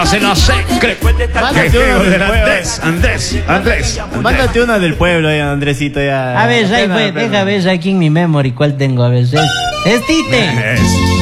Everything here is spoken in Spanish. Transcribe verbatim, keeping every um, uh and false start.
Se no sé, creo. Mándate una del pueblo. Andrés, Andrés, Andrés. Mándate una del pueblo, eh, Andresito. Ya. A ver, ahí fue, deja ver aquí en mi memory cuál tengo. A ver, es, es Tite. Es.